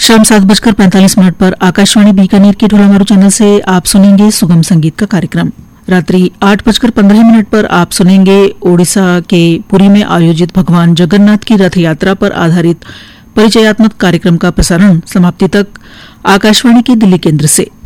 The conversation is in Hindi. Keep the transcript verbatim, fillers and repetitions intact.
शाम सात बजकर पैंतालीस मिनट पर आकाशवाणी बीकानेर के ढोलामारू चैनल से आप सुनेंगे सुगम संगीत का कार्यक्रम। रात्रि आठ बजकर पंद्रह मिनट पर आप सुनेंगे ओडिशा के पुरी में आयोजित भगवान जगन्नाथ की रथ यात्रा पर आधारित परिचयात्मक कार्यक्रम का प्रसारण समाप्ति तक आकाशवाणी के दिल्ली केंद्र से।